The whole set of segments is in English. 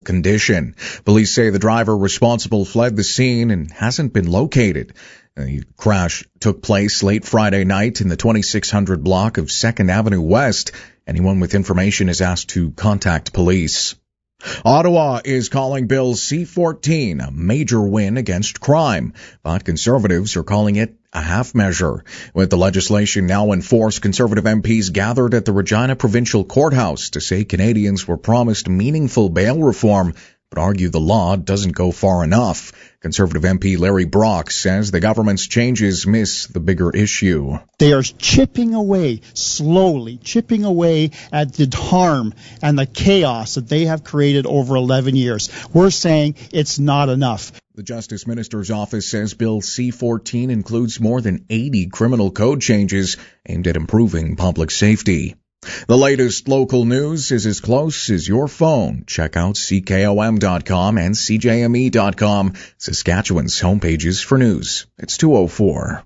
condition. Police say the driver responsible fled the scene and hasn't been located. The crash took place late Friday night in the 2600 block of 2nd Avenue West. Anyone with information is asked to contact police. Ottawa is calling Bill C-14 a major win against crime, but Conservatives are calling it a half measure. With the legislation now in force, Conservative MPs gathered at the Regina Provincial Courthouse to say Canadians were promised meaningful bail reform, but argue the law doesn't go far enough. Conservative MP Larry Brock says the government's changes miss the bigger issue. They are slowly chipping away at the harm and the chaos that they have created over 11 years. We're saying it's not enough. The Justice Minister's office says Bill C-14 includes more than 80 criminal code changes aimed at improving public safety. The latest local news is as close as your phone. Check out CKOM.com and CJME.com, Saskatchewan's homepages for news. It's 2:04.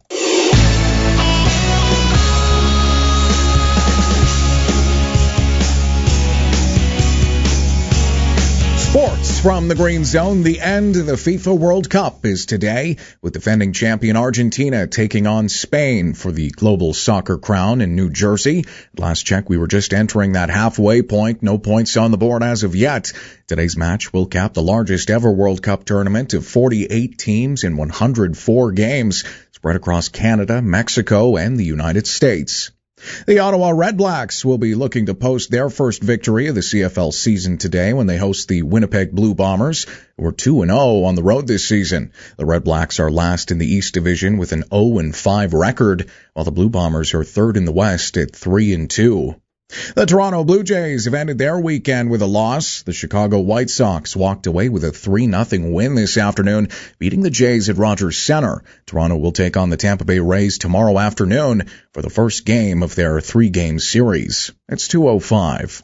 Sports from the Green Zone. The end of the FIFA World Cup is today, with defending champion Argentina taking on Spain for the global soccer crown in New Jersey. Last check, we were just entering that halfway point. No points on the board as of yet. Today's match will cap the largest ever World Cup tournament of 48 teams in 104 games, spread across Canada, Mexico, and the United States. The Ottawa Redblacks will be looking to post their first victory of the CFL season today when they host the Winnipeg Blue Bombers, who are 2-0 on the road this season. The Redblacks are last in the East Division with an 0-5 record, while the Blue Bombers are third in the West at 3-2. The Toronto Blue Jays have ended their weekend with a loss. The Chicago White Sox walked away with a 3-0 win this afternoon, beating the Jays at Rogers Center. Toronto will take on the Tampa Bay Rays tomorrow afternoon for the first game of their 3-game series. It's 2:05.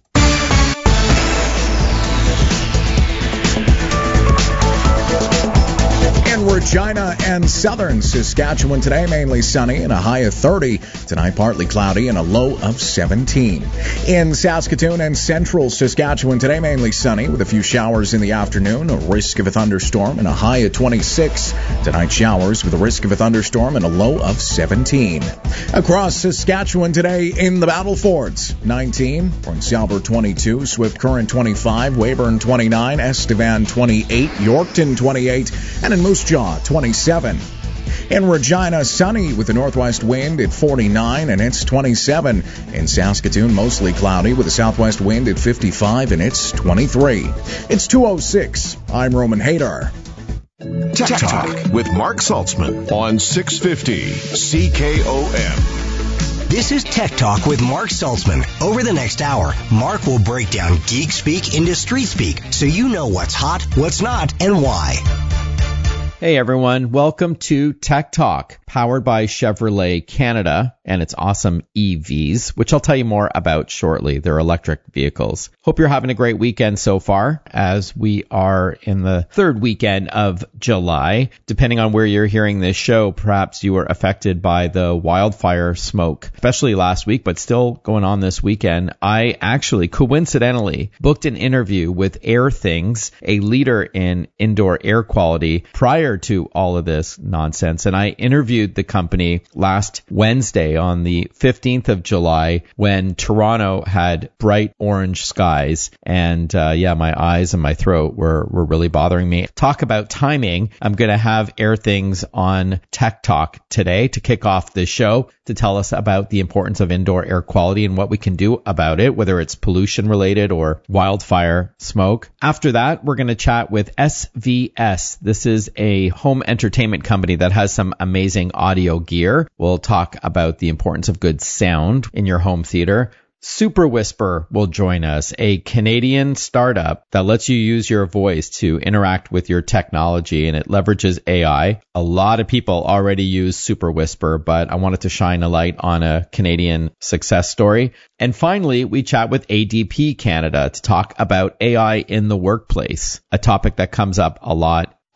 Regina and southern Saskatchewan today, mainly sunny and a high of 30. Tonight, partly cloudy and a low of 17. In Saskatoon and central Saskatchewan today, mainly sunny with a few showers in the afternoon, a risk of a thunderstorm and a high of 26. Tonight, showers with a risk of a thunderstorm and a low of 17. Across Saskatchewan today in the Battlefords, 19, Prince Albert 22, Swift Current 25, Weyburn 29, Estevan 28, Yorkton 28, and in Moose Jaw 27. In Regina, sunny with a northwest wind at 49 and it's 27. In Saskatoon, mostly cloudy with a southwest wind at 55 and it's 23. It's 2:06. I'm Roman Hader. Tech Talk with Mark Saltzman on 650 CKOM. This is Tech Talk with Mark Saltzman. Over the next hour, Mark will break down geek speak into street speak so you know what's hot, what's not, and why. Hey everyone, welcome to Tech Talk, powered by Chevrolet Canada and its awesome EVs, which I'll tell you more about shortly. They're electric vehicles. Hope you're having a great weekend so far, as we are in the third weekend of July. Depending on where you're hearing this show, perhaps you were affected by the wildfire smoke, especially last week, but still going on this weekend. I actually, coincidentally, booked an interview with Airthings, a leader in indoor air quality, prior to all of this nonsense. And I interviewed the company last Wednesday on the 15th of July when Toronto had bright orange skies. And my eyes and my throat were really bothering me. Talk about timing. I'm going to have Airthings on Tech Talk today to kick off this show to tell us about the importance of indoor air quality and what we can do about it, whether it's pollution related or wildfire smoke. After that, we're going to chat with SVS. This is a home entertainment company that has some amazing audio gear. We'll talk about the importance of good sound in your home theater. Super Whisper will join us, a Canadian startup that lets you use your voice to interact with your technology, and it leverages AI. A lot of people already use Super Whisper, but I wanted to shine a light on a Canadian success story. And finally, we chat with ADP Canada to talk about AI in the workplace, a topic that comes up a lot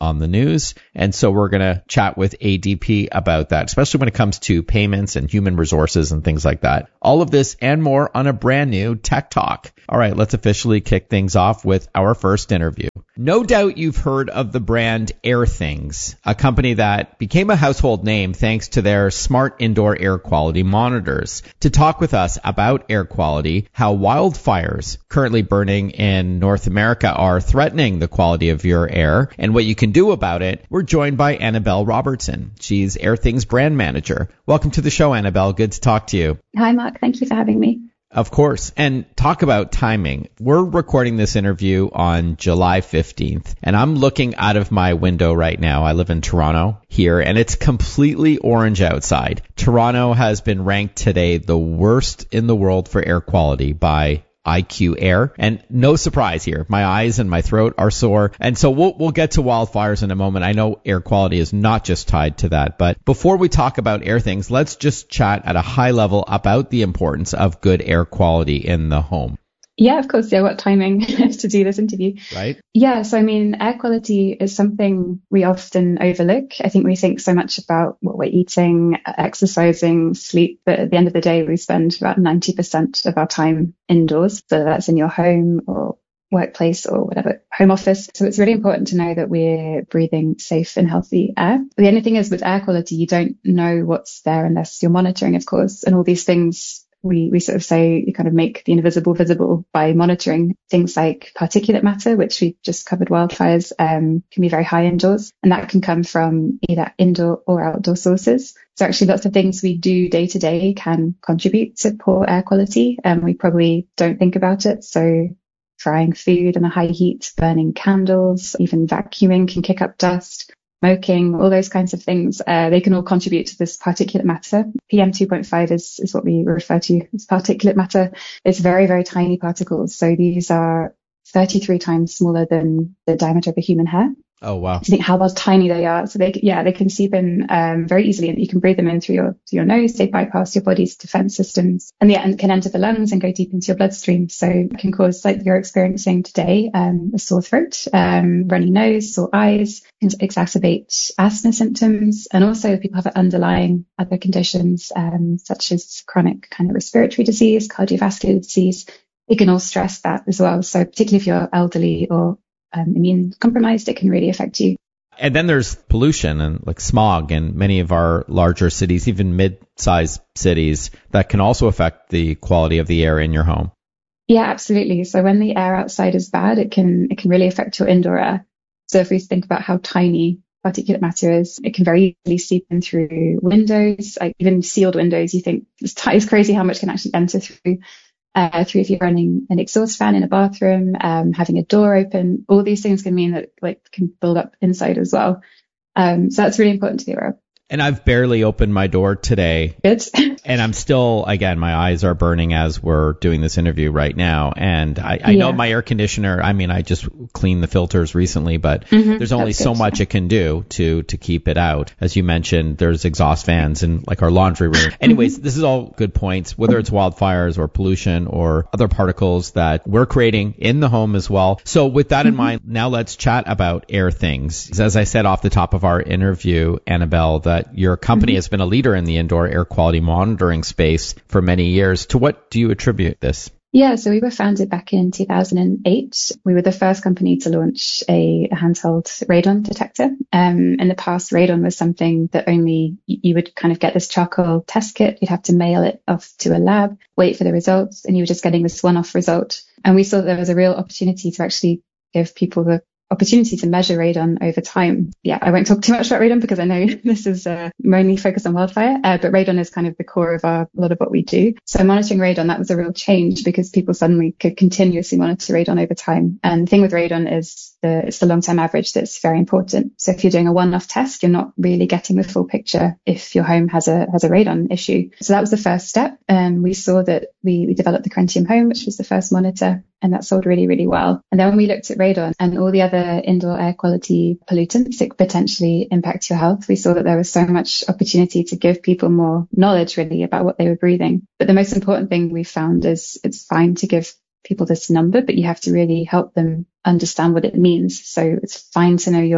on the news. And so we're going to chat with ADP about that, especially when it comes to payments and human resources and things like that. All of this and more on a brand new Tech Talk. All right, let's officially kick things off with our first interview. No doubt you've heard of the brand Airthings, a company that became a household name thanks to their smart indoor air quality monitors. To talk with us about air quality, how wildfires currently burning in North America are threatening the quality of your air, and what you can do about it, we're joined by Annabelle Robertson. She's Airthings brand manager. Welcome to the show, Annabelle. Good to talk to you. Hi, Mark. Thank you for having me. Of course. And talk about timing. We're recording this interview on July 15th, and I'm looking out of my window right now. I live in Toronto here, and it's completely orange outside. Toronto has been ranked today the worst in the world for air quality by IQ Air. And no surprise here. My eyes and my throat are sore. And so we'll get to wildfires in a moment. I know air quality is not just tied to that. But before we talk about Airthings, let's just chat at a high level about the importance of good air quality in the home. Yeah, of course. Yeah, what timing to do this interview. Right. Yeah, so I mean, air quality is something we often overlook. I think we think so much about what we're eating, exercising, sleep, but at the end of the day, we spend about 90% of our time indoors, so that's in your home or workplace or whatever, home office. So it's really important to know that we're breathing safe and healthy air. The only thing is with air quality, you don't know what's there unless you're monitoring, of course, and all these things we sort of say you kind of make the invisible visible by monitoring things like particulate matter, which we just covered wildfires, can be very high indoors, and that can come from either indoor or outdoor sources. So actually lots of things we do day to day can contribute to poor air quality, and we probably don't think about it. So frying food in a high heat, burning candles, even vacuuming can kick up dust. Smoking, all those kinds of things, they can all contribute to this particulate matter. PM2.5 is what we refer to as particulate matter. It's very, very tiny particles. So these are 33 times smaller than the diameter of a human hair. Oh, wow. To think how tiny they are. So they can seep in very easily, and you can breathe them in through your nose. They bypass your body's defense systems and can enter the lungs and go deep into your bloodstream. So it can cause, like you're experiencing today, a sore throat, runny nose, sore eyes, can exacerbate asthma symptoms. And also if people have underlying other conditions, such as chronic kind of respiratory disease, cardiovascular disease, it can all stress that as well. So particularly if you're elderly or immune compromised, it can really affect you. And then there's pollution and like smog in many of our larger cities, even mid-sized cities, that can also affect the quality of the air in your home. Yeah, absolutely. So when the air outside is bad, it can really affect your indoor air. So if we think about how tiny particulate matter is, it can very easily seep in through windows, like even sealed windows. You think it's crazy how much can actually enter through if you're running an exhaust fan in a bathroom, having a door open. All these things can mean that can build up inside as well. So that's really important to be aware of. And I've barely opened my door today. Good. And I'm still, again, my eyes are burning as we're doing this interview right now. And I know my air conditioner, I mean, I just cleaned the filters recently, but there's only so much it can do to keep it out. As you mentioned, there's exhaust fans in like our laundry room. Anyways, this is all good points, whether it's wildfires or pollution or other particles that we're creating in the home as well. So with that in mind, now let's chat about Airthings. As I said off the top of our interview, Annabelle, that your company has been a leader in the indoor air quality monitoring space for many years. To what do you attribute this? Yeah, so we were founded back in 2008. We were the first company to launch a handheld radon detector. In the past, radon was something that only you would kind of get this charcoal test kit. You'd have to mail it off to a lab, wait for the results, and you were just getting this one-off result. And we saw that there was a real opportunity to actually give people the opportunity to measure radon over time. Yeah, I won't talk too much about radon because I know this is mainly focused on wildfire, but radon is kind of the core of a lot of what we do. So monitoring radon, that was a real change because people suddenly could continuously monitor radon over time. And the thing with radon is it's the long-term average that's very important. So if you're doing a one-off test, you're not really getting the full picture if your home has a radon issue. So that was the first step. And we saw that we developed the Crentium Home, which was the first monitor, and that sold really, really well. And then when we looked at radon and all the other indoor air quality pollutants that could potentially impact your health, we saw that there was so much opportunity to give people more knowledge really about what they were breathing. But the most important thing we found is it's fine to give people this number, but you have to really help them understand what it means. So it's fine to know your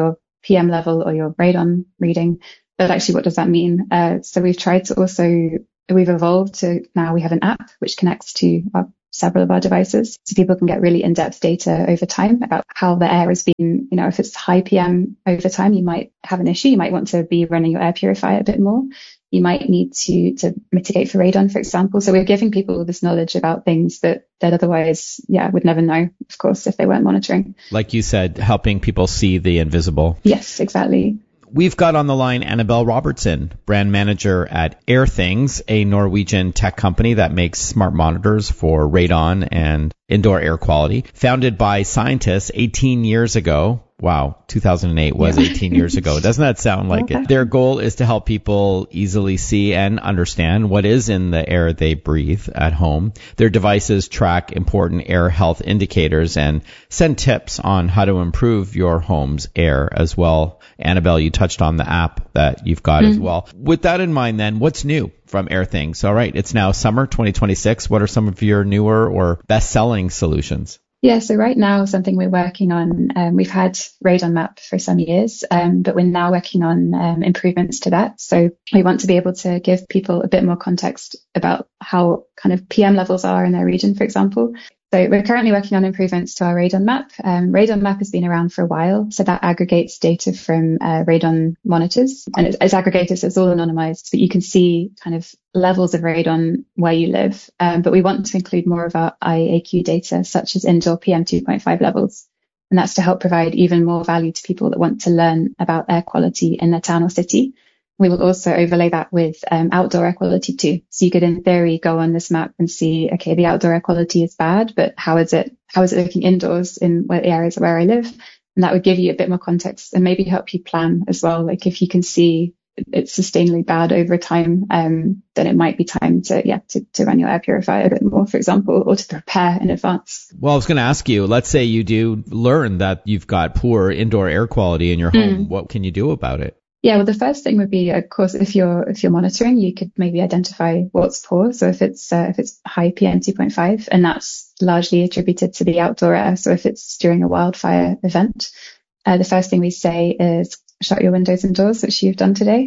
PM level or your radon reading. But actually, what does that mean? So we've tried to we've evolved to now we have an app which connects to several of our devices, so people can get really in-depth data over time about how the air has been. If it's high PM over time, you might have an issue. You might want to be running your air purifier a bit more. You might need to mitigate for radon, for example. So we're giving people this knowledge about things that otherwise, would never know, of course, if they weren't monitoring. Like you said, helping people see the invisible. Yes, exactly. We've got on the line Annabelle Robertson, brand manager at Airthings, a Norwegian tech company that makes smart monitors for radon and indoor air quality. Founded by scientists 18 years ago. Wow, 2008 was 18 years ago. Doesn't that sound like it? Their goal is to help people easily see and understand what is in the air they breathe at home. Their devices track important air health indicators and send tips on how to improve your home's air as well. Annabelle, you touched on the app that you've got as well. With that in mind, then, what's new from Airthings? All right, it's now summer 2026. What are some of your newer or best-selling solutions? Yeah, so right now, something we're working on, we've had Radon Map for some years, but we're now working on improvements to that. So we want to be able to give people a bit more context about how kind of PM levels are in their region, for example. So we're currently working on improvements to our Radon Map. Radon Map has been around for a while, so that aggregates data from radon monitors, and it's aggregated, so it's all anonymized, but you can see kind of levels of radon where you live. But we want to include more of our IAQ data, such as indoor PM 2.5 levels, and that's to help provide even more value to people that want to learn about air quality in their town or city. We will also overlay that with outdoor air quality too. So you could, in theory, go on this map and see, okay, the outdoor air quality is bad, but how is it looking indoors in the areas where I live? And that would give you a bit more context and maybe help you plan as well. Like if you can see it's sustainably bad over time, then it might be time to run your air purifier a bit more, for example, or to prepare in advance. Well, I was going to ask you, let's say you do learn that you've got poor indoor air quality in your home. What can you do about it? Yeah, well, the first thing would be, of course, if you're monitoring, you could maybe identify what's poor. So if it's high PM 2.5, and that's largely attributed to the outdoor air. So if it's during a wildfire event, the first thing we say is shut your windows and doors, which you've done today.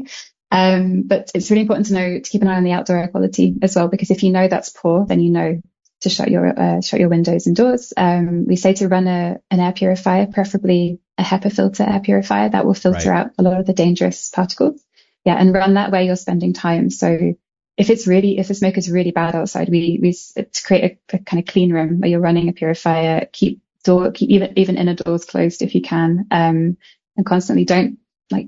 But it's really important to keep an eye on the outdoor air quality as well, because if you know that's poor, then you know to shut your windows and doors. We say to run an air purifier, preferably a HEPA filter air purifier that will filter out a lot of the dangerous particles. Yeah, and run that where you're spending time. So if the smoke is really bad outside, we to create a kind of clean room where you're running a purifier, keep even inner doors closed if you can, and constantly don't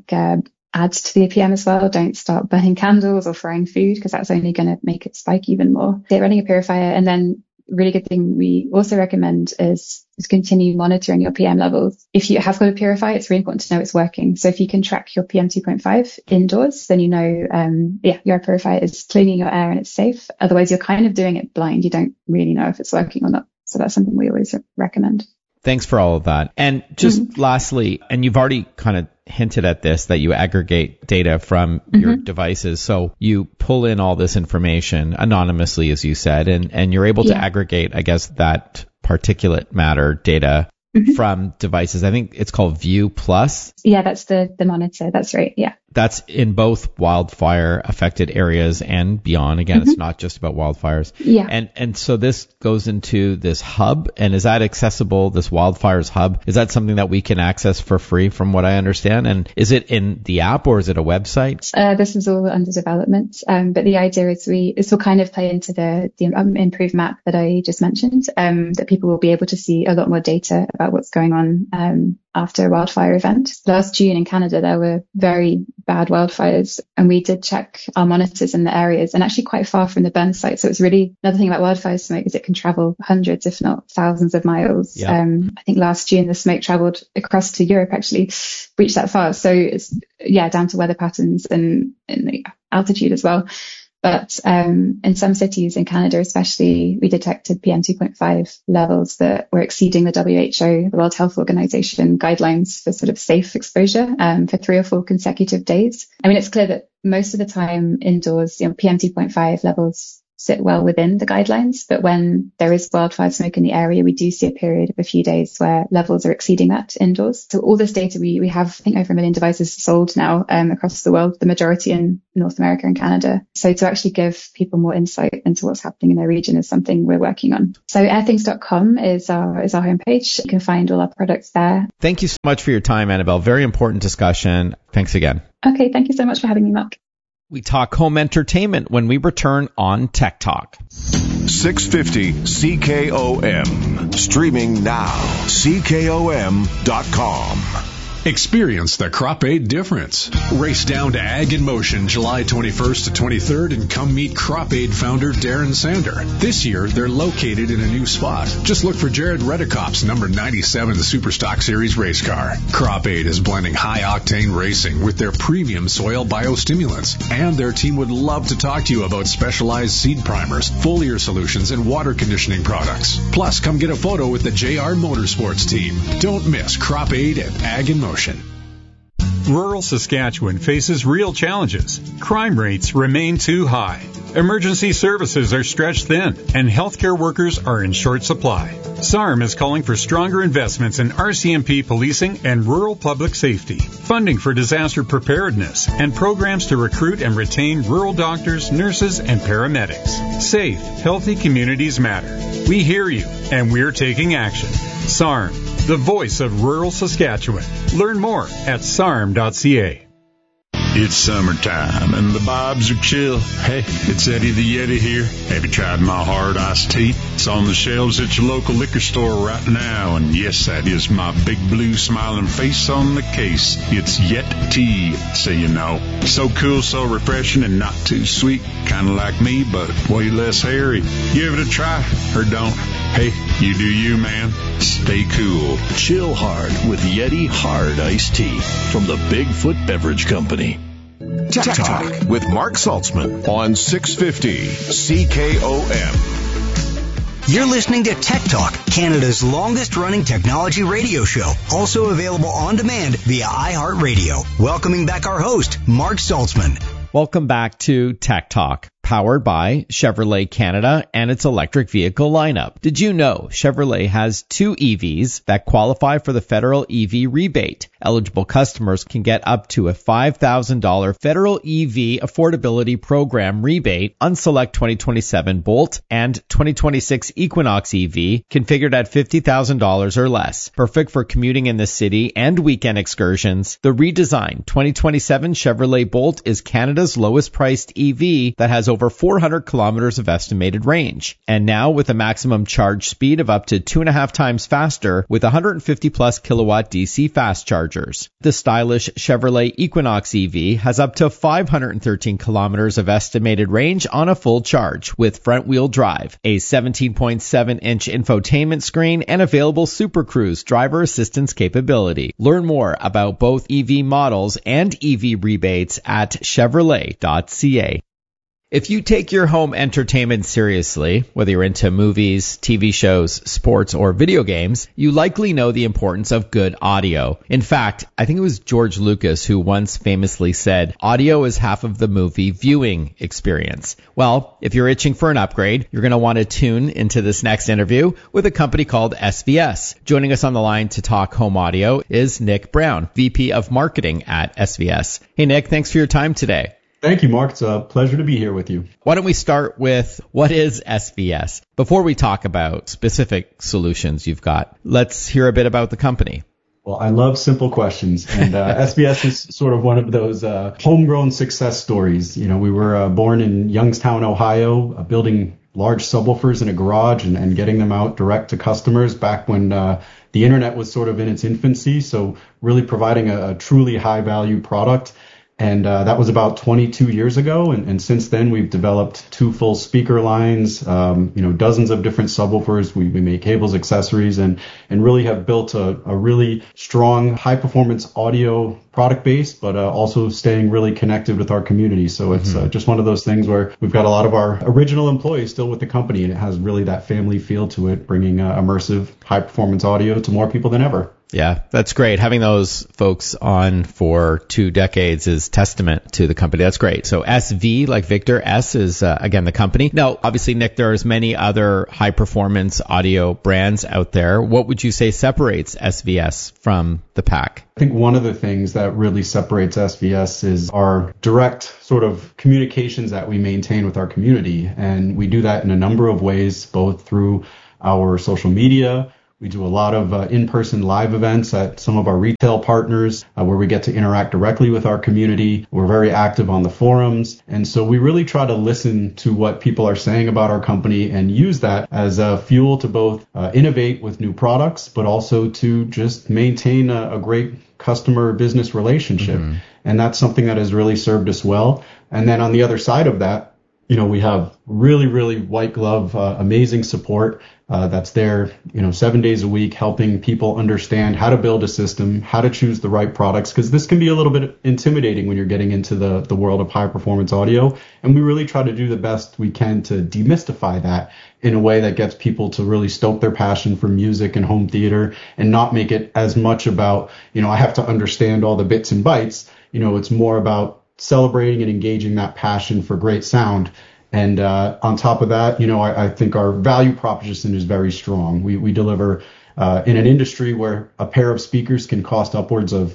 add to the PM as well. Don't start burning candles or frying food, because that's only going to make it spike even more. So running a purifier, and then really good thing we also recommend is continue monitoring your PM levels. If you have got a purifier, it's really important to know it's working. So if you can track your PM 2.5 indoors, then you know, your purifier is cleaning your air and it's safe. Otherwise, you're kind of doing it blind. You don't really know if it's working or not. So that's something we always recommend. Thanks for all of that. And just lastly, and you've already kind of hinted at this, that you aggregate data from your devices. So you pull in all this information anonymously, as you said, and you're able to aggregate, I guess, that particulate matter data from devices. I think it's called View Plus. Yeah, that's the monitor. That's right. Yeah. That's in both wildfire affected areas and beyond. Again, it's not just about wildfires. Yeah. And so this goes into this hub, and is that accessible, this wildfires hub? Is that something that we can access for free from what I understand? And is it in the app or is it a website? This is all under development. But the idea is this will kind of play into the improved map that I just mentioned, that people will be able to see a lot more data about what's going on, after a wildfire event. Last June in Canada, there were very bad wildfires, and we did check our monitors in the areas, and actually quite far from the burn site. So it's really, another thing about wildfire smoke is it can travel hundreds, if not thousands of miles. Yeah. I think last June the smoke traveled across to Europe, actually reached that far. So it's, down to weather patterns and the altitude as well. But in some cities in Canada especially, we detected PM 2.5 levels that were exceeding the WHO, the World Health Organization, guidelines for sort of safe exposure for 3 or 4 consecutive days. I mean, it's clear that most of the time indoors, PM 2.5 levels sit well within the guidelines. But when there is wildfire smoke in the area, we do see a period of a few days where levels are exceeding that indoors. So all this data, we have, I think, over 1 million devices sold now across the world, the majority in North America and Canada. So to actually give people more insight into what's happening in their region is something we're working on. So airthings.com is our homepage. You can find all our products there. Thank you so much for your time, Annabelle. Very important discussion. Thanks again. Okay, thank you so much for having me, Mark. We talk home entertainment when we return on Tech Talk. 650 CKOM. Streaming now. CKOM.com. Experience the Crop Aid difference. Race down to Ag in Motion July 21st to 23rd and come meet Crop Aid founder Darren Sander. This year, they're located in a new spot. Just look for Jared Redekop's number 97 Superstock Series race car. Crop Aid is blending high-octane racing with their premium soil biostimulants. And their team would love to talk to you about specialized seed primers, foliar solutions, and water conditioning products. Plus, come get a photo with the JR Motorsports team. Don't miss Crop Aid at Ag in Motion. Rural Saskatchewan faces real challenges. Crime rates remain too high. Emergency services are stretched thin, and healthcare workers are in short supply. SARM is calling for stronger investments in RCMP policing and rural public safety, funding for disaster preparedness, and programs to recruit and retain rural doctors, nurses, and paramedics. Safe, healthy communities matter. We hear you, and we're taking action. SARM, the voice of rural Saskatchewan. Learn more at sarm.ca. It's summertime and the vibes are chill. Hey, it's Eddie the Yeti here. Have you tried my hard iced tea? It's on the shelves at your local liquor store right now. And yes, that is my big blue smiling face on the case. It's Yet Tea, so you know. So cool, so refreshing, and not too sweet. Kind of like me, but way less hairy. Give it a try, or don't. Hey, you do you, man. Stay cool. Chill hard with Yeti Hard Iced Tea from the Bigfoot Beverage Company. Tech Talk with Mark Saltzman on 650 CKOM. You're listening to Tech Talk, Canada's longest-running technology radio show, also available on demand via iHeartRadio. Welcoming back our host, Mark Saltzman. Welcome back to Tech Talk, powered by Chevrolet Canada and its electric vehicle lineup. Did you know Chevrolet has 2 EVs that qualify for the federal EV rebate? Eligible customers can get up to a $5,000 federal EV affordability program rebate on select 2027 Bolt and 2026 Equinox EV configured at $50,000 or less. Perfect for commuting in the city and weekend excursions. The redesigned 2027 Chevrolet Bolt is Canada's lowest priced EV that has over 400 kilometers of estimated range. And now with a maximum charge speed of up to 2.5 times faster with 150 plus kilowatt DC fast chargers. The stylish Chevrolet Equinox EV has up to 513 kilometers of estimated range on a full charge with front-wheel drive, a 17.7-inch infotainment screen, and available Super Cruise driver assistance capability. Learn more about both EV models and EV rebates at Chevrolet.ca. If you take your home entertainment seriously, whether you're into movies, TV shows, sports, or video games, you likely know the importance of good audio. In fact, I think it was George Lucas who once famously said, audio is half of the movie viewing experience. Well, if you're itching for an upgrade, you're going to want to tune into this next interview with a company called SVS. Joining us on the line to talk home audio is Nick Brown, VP of Marketing at SVS. Hey, Nick, thanks for your time today. Thank you, Mark. It's a pleasure to be here with you. Why don't we start with what is SVS? Before we talk about specific solutions you've got, let's hear a bit about the company. Well, I love simple questions, and SVS is sort of one of those homegrown success stories. You know, we were born in Youngstown, Ohio, building large subwoofers in a garage and getting them out direct to customers back when the internet was sort of in its infancy. So really providing a truly high value product. And that was about 22 years ago. And since then, we've developed 2 full speaker lines, dozens of different subwoofers. We make cables, accessories, and really have built a really strong high performance audio product base, but also staying really connected with our community. So it's just one of those things where we've got a lot of our original employees still with the company, and it has really that family feel to it, bringing immersive high performance audio to more people than ever. Yeah, that's great. Having those folks on for 2 decades is testament to the company. That's great. So SV, like Victor, S is, again, the company. Now, obviously, Nick, there's many other high-performance audio brands out there. What would you say separates SVS from the pack? I think one of the things that really separates SVS is our direct sort of communications that we maintain with our community. And we do that in a number of ways, both through our social media. We do a lot of in-person live events at some of our retail partners where we get to interact directly with our community. We're very active on the forums. And so we really try to listen to what people are saying about our company and use that as a fuel to both innovate with new products, but also to just maintain a great customer business relationship. Mm-hmm. And that's something that has really served us well. And then on the other side of that, we have really, really white glove, amazing support that's there, 7 days a week, helping people understand how to build a system, how to choose the right products, because this can be a little bit intimidating when you're getting into the world of high performance audio. And we really try to do the best we can to demystify that in a way that gets people to really stoke their passion for music and home theater and not make it as much about, I have to understand all the bits and bytes. It's more about celebrating and engaging that passion for great sound. And on top of that, I think our value proposition is very strong. We deliver in an industry where a pair of speakers can cost upwards of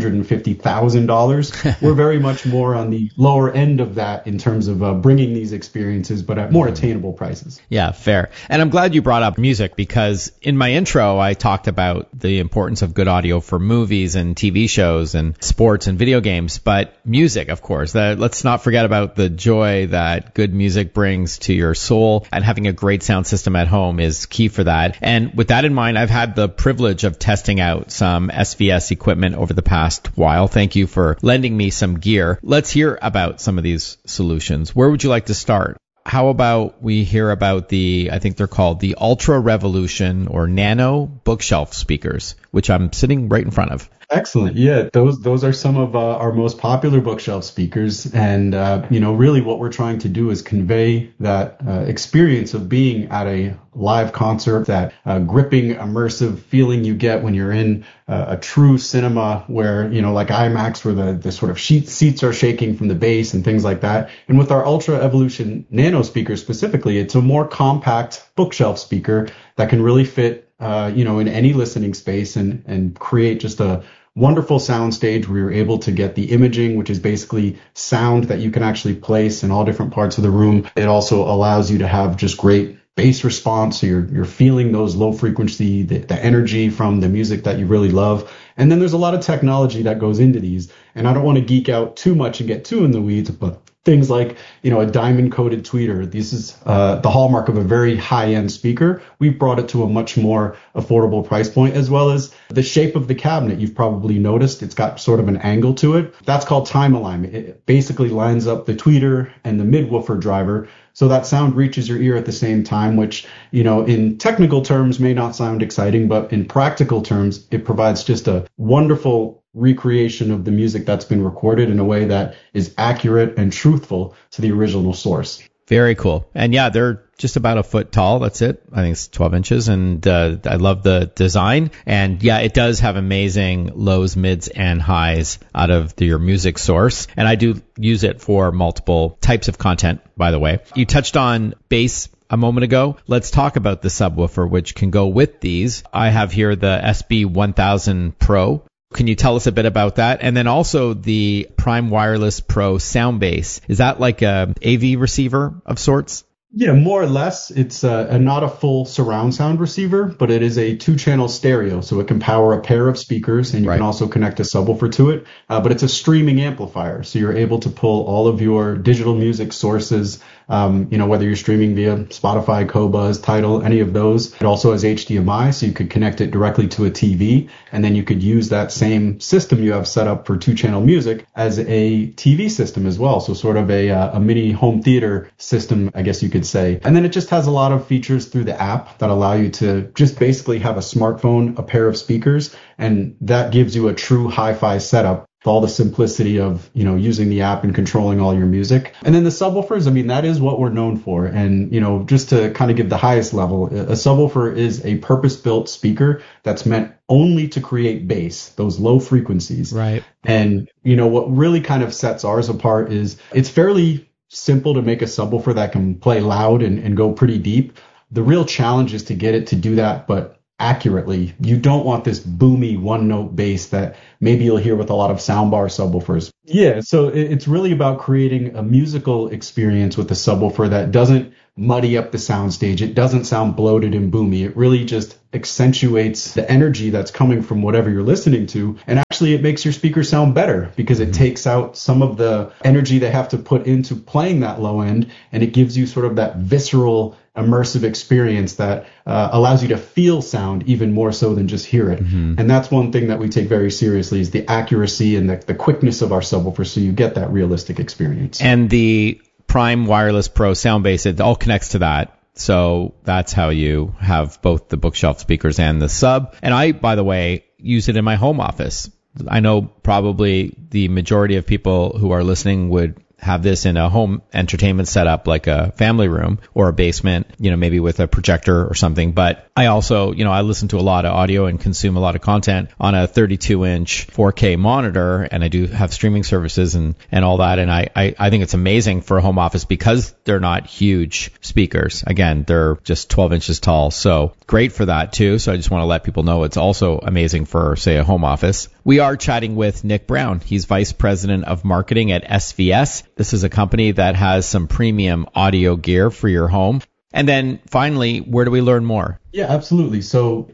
$850,000. We're very much more on the lower end of that in terms of bringing these experiences, but at more attainable prices. Yeah, fair. And I'm glad you brought up music because in my intro, I talked about the importance of good audio for movies and TV shows and sports and video games, but music, of course. Let's not forget about the joy that good music brings to your soul, and having a great sound system at home is key for that. And with that in mind, I've had the privilege of testing out some SVS equipment over the past while. Thank you for lending me some gear. Let's hear about some of these solutions. Where would you like to start? How about we hear about I think they're called the Ultra Revolution or Nano bookshelf speakers, which I'm sitting right in front of. Excellent. Yeah, those are some of our most popular bookshelf speakers. And, really what we're trying to do is convey that experience of being at a live concert, that gripping, immersive feeling you get when you're in a true cinema where, like IMAX, where the sort of seats are shaking from the bass and things like that. And with our Ultra Evolution Nano speaker specifically, it's a more compact bookshelf speaker that can really fit in any listening space and create just a wonderful sound stage where you're able to get the imaging, which is basically sound that you can actually place in all different parts of the room. It also allows you to have just great bass response. So you're feeling those low frequency, the energy from the music that you really love. And then there's a lot of technology that goes into these. And I don't want to geek out too much and get too in the weeds, but things like, a diamond coated tweeter. This is the hallmark of a very high end speaker. We've brought it to a much more affordable price point, as well as the shape of the cabinet. You've probably noticed it's got sort of an angle to it. That's called time alignment. It basically lines up the tweeter and the mid-woofer driver so that sound reaches your ear at the same time, which, in technical terms may not sound exciting, but in practical terms, it provides just a wonderful recreation of the music that's been recorded in a way that is accurate and truthful to the original source. Very cool. And yeah, they're just about a foot tall. That's it. I think it's 12 inches. And I love the design. And yeah, it does have amazing lows, mids, and highs out of your music source. And I do use it for multiple types of content, by the way. You touched on bass a moment ago. Let's talk about the subwoofer, which can go with these. I have here the SB1000 Pro. Can you tell us a bit about that? And then also the Prime Wireless Pro Soundbase. Is that like a AV receiver of sorts? Yeah, more or less. It's not a full surround sound receiver, but it is a 2-channel stereo. So it can power a pair of speakers, and you can also connect a subwoofer to it. But it's a streaming amplifier. So you're able to pull all of your digital music sources, whether you're streaming via Spotify, Qobuz, Tidal, any of those. It also has HDMI, so you could connect it directly to a TV, and then you could use that same system you have set up for 2-channel music as a TV system as well. So sort of a mini home theater system, I guess you could say. And then it just has a lot of features through the app that allow you to just basically have a smartphone, a pair of speakers, and that gives you a true hi-fi setup. all the simplicity of, using the app and controlling all your music. And then the subwoofers, I mean, that is what we're known for. And, just to kind of give the highest level, a subwoofer is a purpose-built speaker that's meant only to create bass, those low frequencies. Right. And, what really kind of sets ours apart is it's fairly simple to make a subwoofer that can play loud and go pretty deep. The real challenge is to get it to do that, but accurately. You don't want this boomy one-note bass that maybe you'll hear with a lot of soundbar subwoofers. Yeah, so it's really about creating a musical experience with the subwoofer that doesn't muddy up the soundstage. It doesn't sound bloated and boomy. It really just accentuates the energy that's coming from whatever you're listening to. And actually, it makes your speakers sound better because it takes out some of the energy they have to put into playing that low end, and it gives you sort of that visceral, immersive experience that allows you to feel sound even more so than just hear it. And that's one thing that we take very seriously is the accuracy and the quickness of our subwoofer, so you get that realistic experience. And the Prime Wireless Pro Soundbase, it all connects to that. So that's how you have both the bookshelf speakers and the sub. And I, by the way, use it in my home office. I know probably the majority of people who are listening would have this in a home entertainment setup like a family room or a basement, maybe with a projector or something. But I also, I listen to a lot of audio and consume a lot of content on a 32-inch 4K monitor, and I do have streaming services and all that. And I think it's amazing for a home office because they're not huge speakers. Again, they're just 12 inches tall. So great for that too. So I just want to let people know it's also amazing for, say, a home office. We are chatting with Nick Brown. He's Vice President of Marketing at SVS. This is a company that has some premium audio gear for your home. And then finally, where do we learn more? Yeah, absolutely. So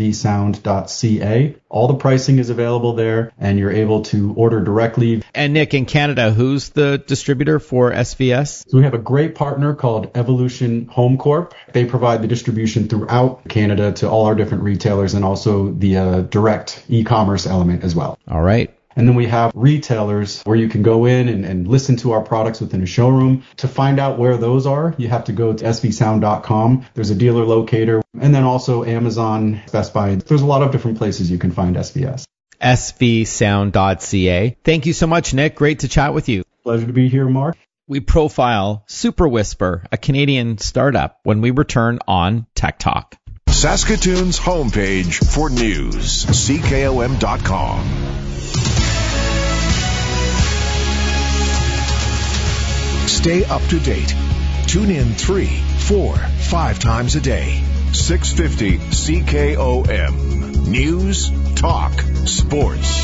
svsound.ca, all the pricing is available there, and you're able to order directly. And Nick, in Canada, who's the distributor for SVS? So we have a great partner called Evolution Home Corp. They provide the distribution throughout Canada to all our different retailers and also the direct e-commerce element as well. All right. And then we have retailers where you can go in and listen to our products within a showroom. To find out where those are, you have to go to svsound.com. There's a dealer locator. And then also Amazon, Best Buy. There's a lot of different places you can find SVS. svsound.ca. Thank you so much, Nick. Great to chat with you. Pleasure to be here, Mark. We profile Super Whisper, a Canadian startup, when we return on Tech Talk. Saskatoon's homepage for news, CKOM.com. Stay up to date. Tune in 3, 4, 5 times a day. 650 CKOM. News, talk, sports.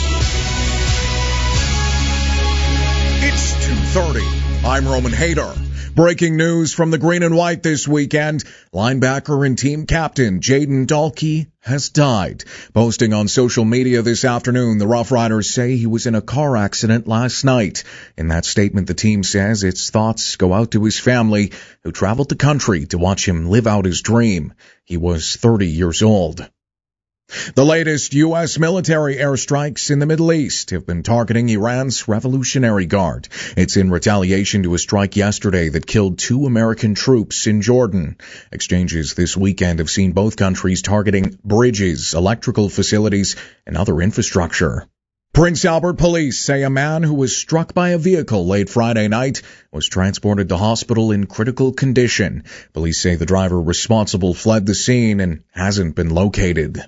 It's 2:30. I'm Roman Hayter. Breaking news from the Green and White this weekend. Linebacker and team captain Jaden Dalkey has died. Posting on social media this afternoon, the Rough Riders say he was in a car accident last night. In that statement, the team says its thoughts go out to his family, who traveled the country to watch him live out his dream. He was 30 years old. The latest U.S. military airstrikes in the Middle East have been targeting Iran's Revolutionary Guard. It's in retaliation to a strike yesterday that killed 2 American troops in Jordan. Exchanges this weekend have seen both countries targeting bridges, electrical facilities, and other infrastructure. Prince Albert police say a man who was struck by a vehicle late Friday night was transported to hospital in critical condition. Police say the driver responsible fled the scene and hasn't been located.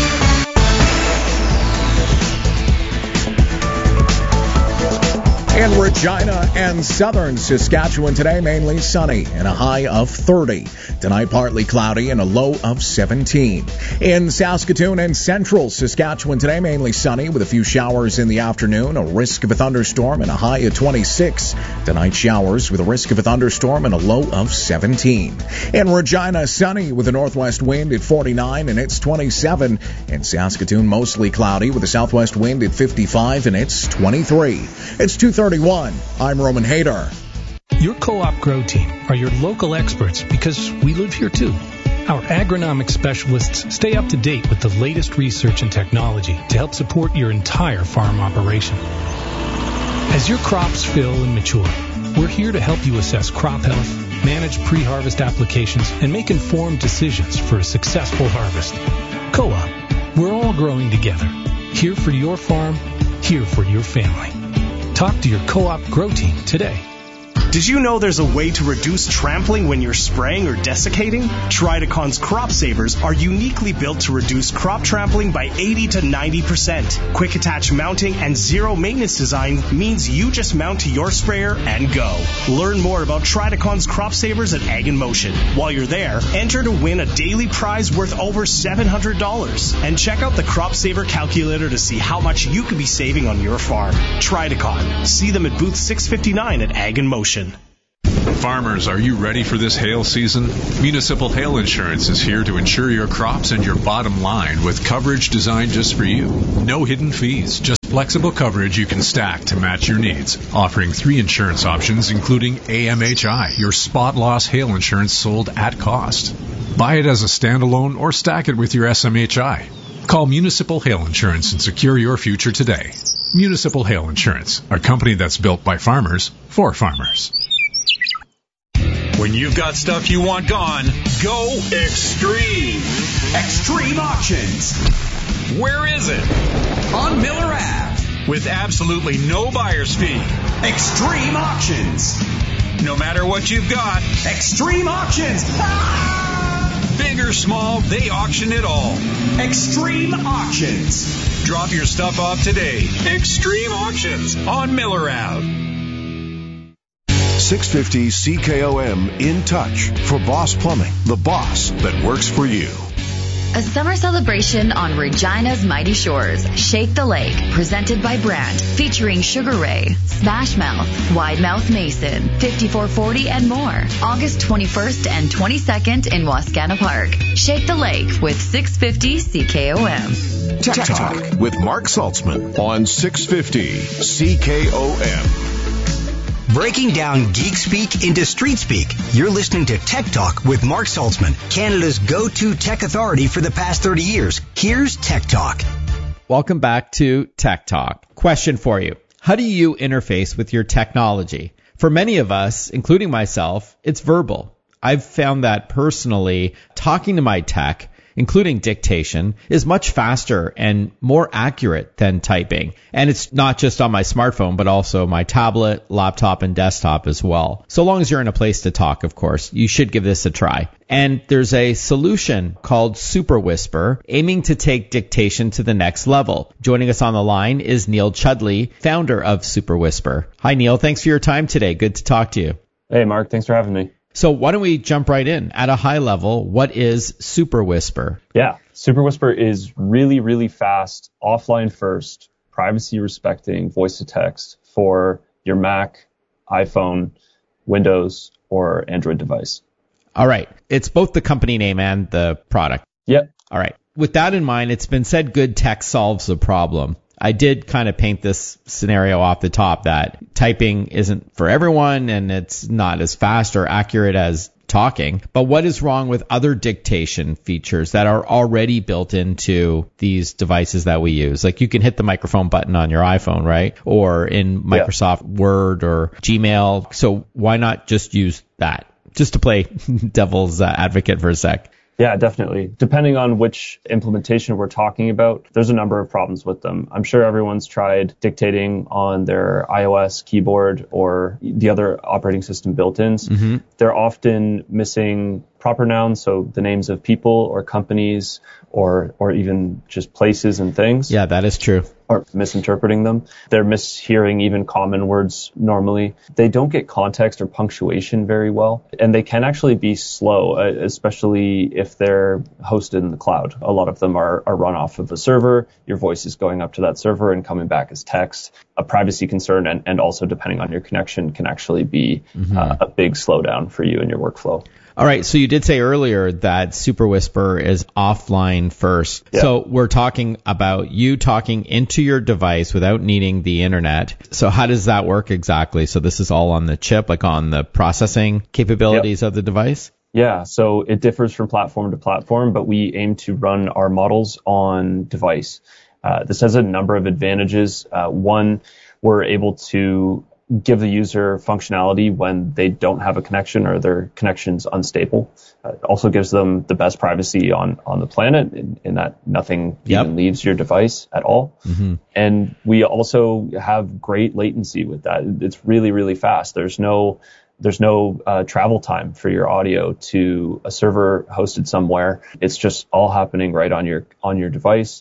In Regina and southern Saskatchewan today, mainly sunny and a high of 30. Tonight, partly cloudy and a low of 17. In Saskatoon and central Saskatchewan today, mainly sunny with a few showers in the afternoon, a risk of a thunderstorm and a high of 26. Tonight, showers with a risk of a thunderstorm and a low of 17. In Regina, sunny with a northwest wind at 49 and it's 27. In Saskatoon, mostly cloudy with a southwest wind at 55 and it's 23. It's 2:31. I'm Roman Hayter. Your Co-op Grow team are your local experts because we live here too. Our agronomic specialists stay up to date with the latest research and technology to help support your entire farm operation. As your crops fill and mature, we're here to help you assess crop health, manage pre-harvest applications, and make informed decisions for a successful harvest. Co-op, we're all growing together. Here for your farm, here for your family. Talk to your Co-op Grow Team today. Did you know there's a way to reduce trampling when you're spraying or desiccating? Tridicon's Crop Savers are uniquely built to reduce crop trampling by 80 to 90%. Quick attach mounting and zero maintenance design means you just mount to your sprayer and go. Learn more about Tridicon's Crop Savers at Ag in Motion. While you're there, enter to win a daily prize worth over $700. And check out the Crop Saver calculator to see how much you could be saving on your farm. Tridicon. See them at booth 659 at Ag in Motion. Farmers, are you ready for this hail season? Municipal Hail Insurance is here to insure your crops and your bottom line with coverage designed just for you. No hidden fees, just flexible coverage you can stack to match your needs. Offering 3 insurance options, including AMHI, your spot loss hail insurance sold at cost. Buy it as a standalone or stack it with your SMHI. Call Municipal Hail Insurance and secure your future today. Municipal Hail Insurance, a company that's built by farmers for farmers. When you've got stuff you want gone, go extreme. Extreme Auctions. Where is it? On Miller Ave. With absolutely no buyer's fee. Extreme Auctions. No matter what you've got, Extreme Auctions. Ah! Big or small, they auction it all. Extreme Auctions. Drop your stuff off today. Extreme Auctions on Miller Ave. 650 CKOM In Touch for Boss Plumbing, the boss that works for you. A summer celebration on Regina's Mighty Shores. Shake the Lake, presented by Brandt, featuring Sugar Ray, Smash Mouth, Wide Mouth Mason, 5440 and more. August 21st and 22nd in Wascana Park. Shake the Lake with 650 CKOM. Tech Talk with Mark Saltzman on 650 CKOM. Breaking down geek speak into street speak. You're listening to Tech Talk with Mark Saltzman, Canada's go-to tech authority for the past 30 years. Here's Tech Talk. Welcome back to Tech Talk. Question for you. How do you interface with your technology? For many of us, including myself, it's verbal. I've found that personally, talking to my tech, including dictation, is much faster and more accurate than typing. And it's not just on my smartphone, but also my tablet, laptop, and desktop as well. So long as you're in a place to talk, of course, you should give this a try. And there's a solution called Super Whisper, aiming to take dictation to the next level. Joining us on the line is Neil Chudley, founder of Super Whisper. Hi, Neil. Thanks for your time today. Good to talk to you. Hey, Mark. Thanks for having me. So why don't we jump right in? At a high level, what is Super Whisper? Yeah, Super Whisper is really, really fast, offline first, privacy respecting voice to text for your Mac, iPhone, Windows, or Android device. All right. It's both the company name and the product. Yep. All right. With that in mind, it's been said good tech solves the problem. I did kind of paint this scenario off the top that typing isn't for everyone and it's not as fast or accurate as talking. But what is wrong with other dictation features that are already built into these devices that we use? Like you can hit the microphone button on your iPhone, right? Or in Microsoft Word or Gmail. So why not just use that? Just to play devil's advocate for a sec. Yeah, definitely. Depending on which implementation we're talking about, there's a number of problems with them. I'm sure everyone's tried dictating on their iOS keyboard or the other operating system built-ins. Mm-hmm. They're often missing proper nouns, so the names of people or companies or even just places and things. Yeah, that is true. Or misinterpreting them. They're mishearing even common words normally. They don't get context or punctuation very well. And they can actually be slow, especially if they're hosted in the cloud. A lot of them are run off of a server. Your voice is going up to that server and coming back as text. A privacy concern and also depending on your connection can actually be a big slowdown for you in your workflow. All right. So you did say earlier that Super Whisper is offline first. Yeah. So we're talking about you talking into your device without needing the internet. So how does that work exactly? So this is all on the chip, like on the processing capabilities of the device? Yeah. So it differs from platform to platform, but we aim to run our models on device. This has a number of advantages. One, we're able to give the user functionality when they don't have a connection or their connection's unstable. It also gives them the best privacy on the planet in that nothing even leaves your device at all. Mm-hmm. And we also have great latency with that. It's really, really fast. There's no travel time for your audio to a server hosted somewhere. It's just all happening right on your device.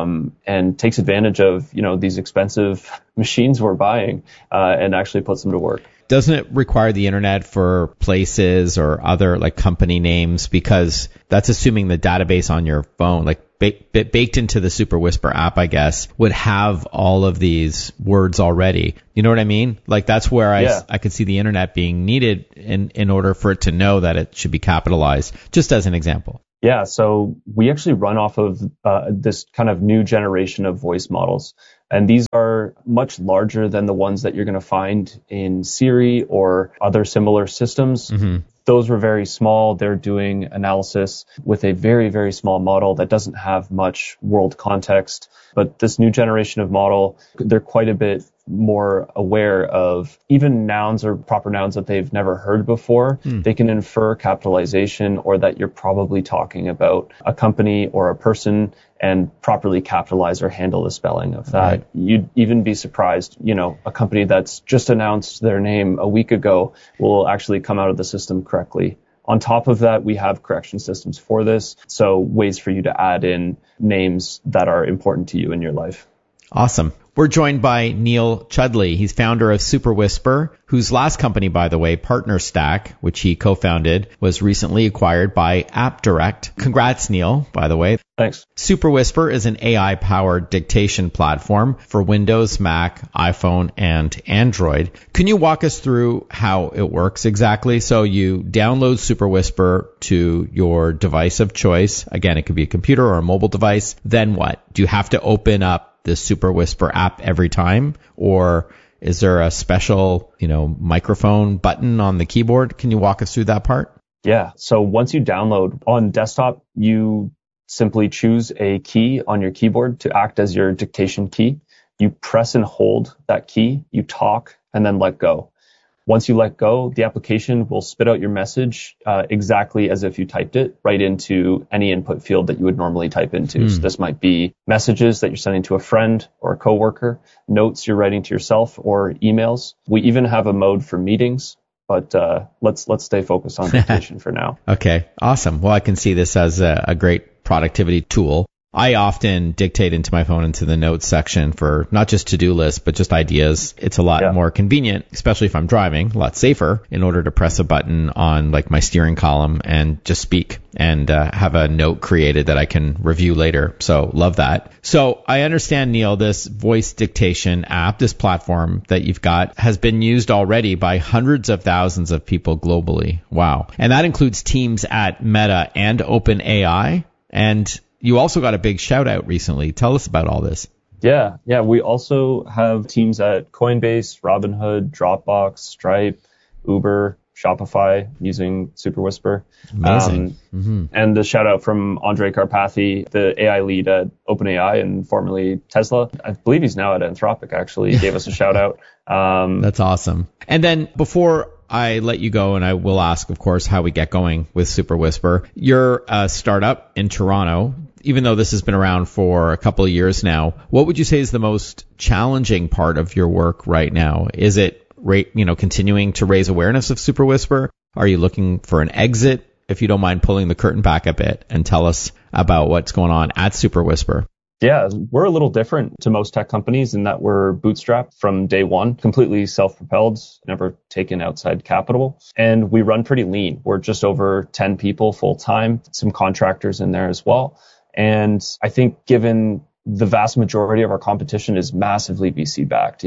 And takes advantage of, these expensive machines we're buying, and actually puts them to work. Doesn't it require the internet for places or other like company names? Because that's assuming the database on your phone, like baked into the Super Whisper app, I guess, would have all of these words already. You know what I mean? Like that's where I could see the internet being needed in order for it to know that it should be capitalized, just as an example. Yeah, so we actually run off of this kind of new generation of voice models. And these are much larger than the ones that you're going to find in Siri or other similar systems. Mm-hmm. Those were very small. They're doing analysis with a very, very small model that doesn't have much world context. But this new generation of model, they're quite a bit more aware of even nouns or proper nouns that they've never heard before. They can infer capitalization or that you're probably talking about a company or a person and properly capitalize or handle the spelling of that. Right. You'd even be surprised, a company that's just announced their name a week ago will actually come out of the system correctly. On top of that, we have correction systems for this. So ways for you to add in names that are important to you in your life. Awesome. We're joined by Neil Chudley. He's founder of Super Whisper, whose last company, by the way, PartnerStack, which he co-founded, was recently acquired by AppDirect. Congrats, Neil, by the way. Thanks. Super Whisper is an AI-powered dictation platform for Windows, Mac, iPhone, and Android. Can you walk us through how it works exactly? So you download Super Whisper to your device of choice. Again, it could be a computer or a mobile device. Then what? Do you have to open up the Super Whisper app every time, or is there a special, microphone button on the keyboard? Can you walk us through that part? Yeah. So once you download on desktop, you simply choose a key on your keyboard to act as your dictation key. You press and hold that key, you talk, and then let go. Once you let go, the application will spit out your message exactly as if you typed it right into any input field that you would normally type into. So this might be messages that you're sending to a friend or a coworker, notes you're writing to yourself, or emails. We even have a mode for meetings, but let's stay focused on dictation for now. Okay, awesome. Well, I can see this as a great productivity tool. I often dictate into my phone into the notes section for not just to-do lists, but just ideas. It's a lot more convenient, especially if I'm driving, a lot safer in order to press a button on like my steering column and just speak and have a note created that I can review later. So love that. So I understand, Neil, this voice dictation app, this platform that you've got has been used already by hundreds of thousands of people globally. Wow. And that includes teams at Meta and OpenAI. And you also got a big shout out recently. Tell us about all this. Yeah. We also have teams at Coinbase, Robinhood, Dropbox, Stripe, Uber, Shopify using Super Whisper. Amazing. And the shout out from Andre Karpathy, the AI lead at OpenAI and formerly Tesla. I believe he's now at Anthropic, actually. He gave us a shout out. That's awesome. And then before I let you go, and I will ask, of course, how we get going with Super Whisper. You're a startup in Toronto. Even though this has been around for a couple of years now, what would you say is the most challenging part of your work right now? Is it, continuing to raise awareness of Super Whisper? Are you looking for an exit? If you don't mind pulling the curtain back a bit and tell us about what's going on at Super Whisper. Yeah, we're a little different to most tech companies in that we're bootstrapped from day one, completely self-propelled, never taken outside capital. And we run pretty lean. We're just over 10 people full time, some contractors in there as well. And I think given the vast majority of our competition is massively VC backed,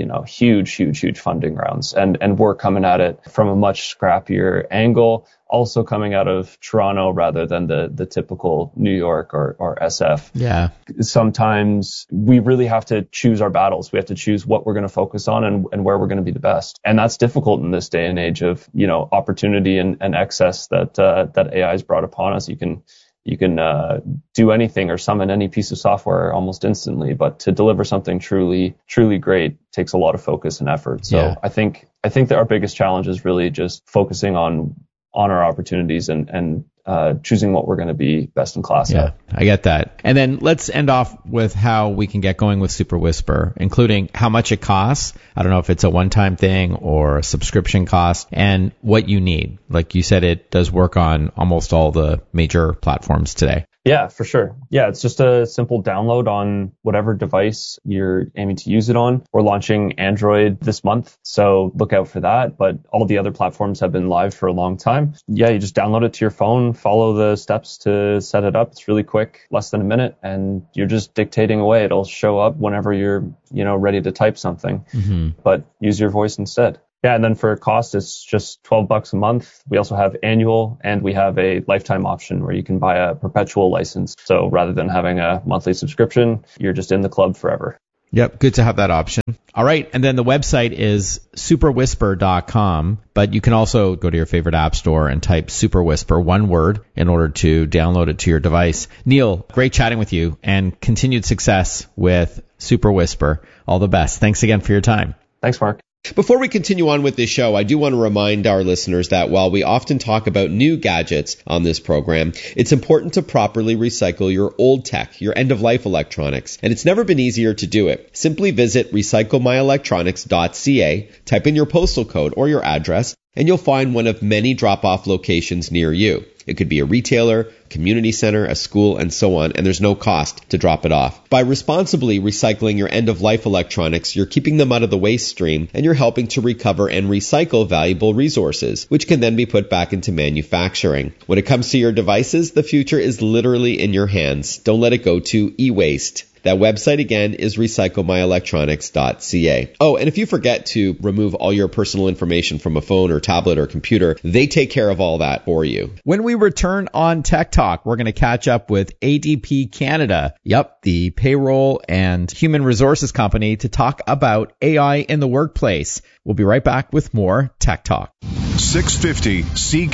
huge funding rounds. And we're coming at it from a much scrappier angle, also coming out of Toronto rather than the typical New York or SF. Yeah. Sometimes we really have to choose our battles. We have to choose what we're going to focus on and where we're going to be the best. And that's difficult in this day and age of, opportunity and excess that AI has brought upon us. You can You can do anything or summon any piece of software almost instantly, but to deliver something truly great takes a lot of focus and effort. So I think that our biggest challenge is really just focusing on our opportunities and choosing what we're going to be best in class at. I get that. And then let's end off with how we can get going with Super Whisper, including how much it costs. I don't know if it's a one-time thing or a subscription cost, and what you need. Like you said, it does work on almost all the major platforms today. Yeah, for sure. Yeah, it's just a simple download on whatever device you're aiming to use it on. We're launching Android this month, so look out for that. But all the other platforms have been live for a long time. Yeah, you just download it to your phone, follow the steps to set it up. It's really quick, less than a minute, and you're just dictating away. It'll show up whenever you're, ready to type something, but use your voice instead. Yeah, and then for cost, it's just $12 a month. We also have annual, and we have a lifetime option where you can buy a perpetual license. So rather than having a monthly subscription, you're just in the club forever. Yep, good to have that option. All right, and then the website is superwhisper.com, but you can also go to your favorite app store and type Super Whisper, one word, in order to download it to your device. Neil, great chatting with you, and continued success with Super Whisper. All the best. Thanks again for your time. Thanks, Mark. Before we continue on with this show, I do want to remind our listeners that while we often talk about new gadgets on this program, it's important to properly recycle your old tech, your end-of-life electronics, and it's never been easier to do it. Simply visit recyclemyelectronics.ca, type in your postal code or your address, and you'll find one of many drop-off locations near you. It could be a retailer, community center, a school, and so on, and there's no cost to drop it off. By responsibly recycling your end-of-life electronics, you're keeping them out of the waste stream, and you're helping to recover and recycle valuable resources, which can then be put back into manufacturing. When it comes to your devices, the future is literally in your hands. Don't let it go to e-waste. That website again is recyclemyelectronics.ca. Oh, and if you forget to remove all your personal information from a phone or tablet or computer, they take care of all that for you. When we return on Tech Talk, we're going to catch up with ADP Canada. Yep, the payroll and human resources company, to talk about AI in the workplace. We'll be right back with more Tech Talk. 650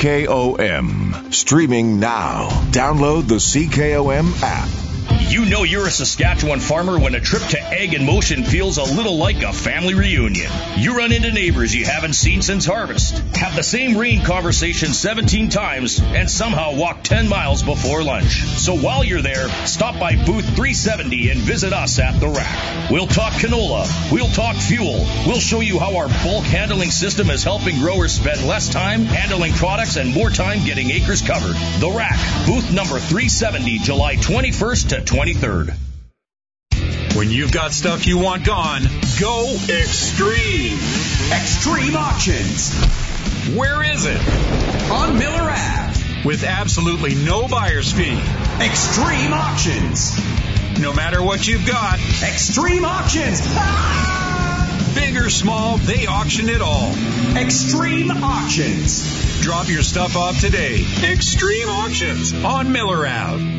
CKOM. Streaming now. Download the CKOM app. You know you're a Saskatchewan farmer when a trip to Ag in Motion feels a little like a family reunion. You run into neighbors you haven't seen since harvest, have the same rain conversation 17 times, and somehow walk 10 miles before lunch. So while you're there, stop by booth 370 and visit us at the Rack. We'll talk canola. We'll talk fuel. We'll show you how our bulk handling system is helping growers spend less time handling products and more time getting acres covered. The Rack, booth number 370, July 21st to 23rd. When you've got stuff you want gone, go extreme. Extreme Auctions. Where is it? On Miller Ave. With absolutely no buyer's fee. Extreme Auctions. No matter what you've got, Extreme Auctions. Ah! Big or small, they auction it all. Extreme Auctions. Drop your stuff off today. Extreme Auctions on Miller Ave.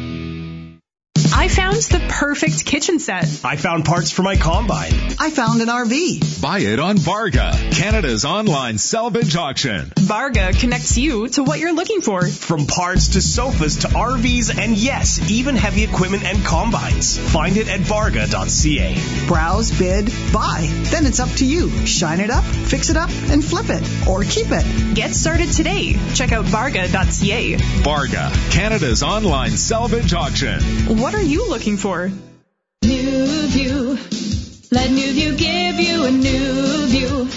I found the perfect kitchen set. I found parts for my combine. I found an RV. Buy it on Varga, Canada's online salvage auction. Varga connects you to what you're looking for. From parts to sofas to RVs and yes, even heavy equipment and combines. Find it at varga.ca. Browse, bid, buy. Then it's up to you. Shine it up, fix it up, and flip it. Or keep it. Get started today. Check out varga.ca. Varga, Canada's online salvage auction. What are you looking for? New View. Let New View give you a new view.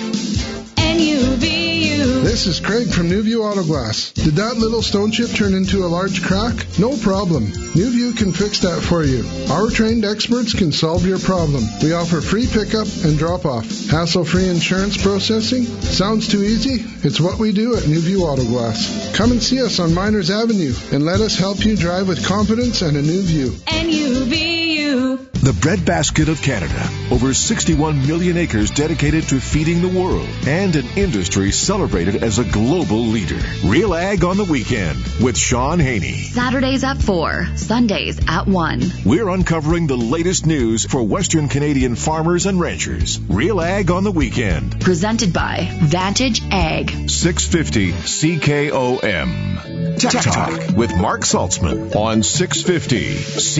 NUVU. This is Craig from New View Auto Glass. Did that little stone chip turn into a large crack? No problem. New View can fix that for you. Our trained experts can solve your problem. We offer free pickup and drop-off. Hassle-free insurance processing? Sounds too easy? It's what we do at New View Auto Glass. Come and see us on Miners Avenue and let us help you drive with confidence and a new view. NUVU. The breadbasket of Canada. Over 61 million acres dedicated to feeding the world. And an industry celebrated as a global leader. Real Ag on the Weekend with Sean Haney. Saturdays at 4, Sundays at 1. We're uncovering the latest news for Western Canadian farmers and ranchers. Real Ag on the Weekend. Presented by Vantage Ag. 650 CKOM. Tech Talk with Mark Saltzman on 650